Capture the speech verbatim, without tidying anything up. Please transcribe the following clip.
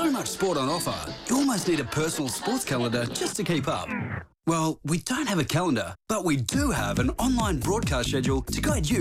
so much sport on offer, you almost need a personal sports calendar just to keep up. Well, we don't have a calendar, but we do have an online broadcast schedule to guide you